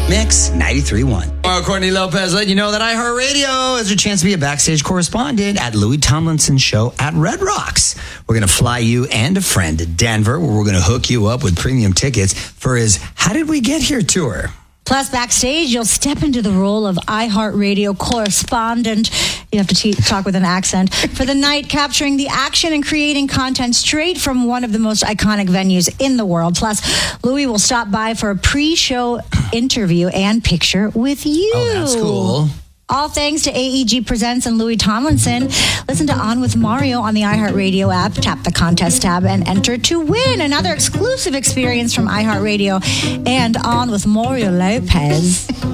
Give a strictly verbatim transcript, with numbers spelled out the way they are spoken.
Mix ninety-three point one. Well, Courtney Lopez letting you know that iHeartRadio has a chance to be a backstage correspondent at Louis Tomlinson's show at Red Rocks. We're going to fly you and a friend to Denver, where we're going to hook you up with premium tickets for his How Did We Get Here tour. Plus, backstage, you'll step into the role of iHeartRadio correspondent. You have to te- talk with an accent. For the night, capturing the action and creating content straight from one of the most iconic venues in the world. Plus, Louis will stop by for a pre-show interview and picture with you. Oh, that's cool. All thanks to A E G Presents and Louis Tomlinson. Listen to On with Mario on the iHeartRadio app. Tap the contest tab and enter to win another exclusive experience from iHeartRadio and On with Mario Lopez.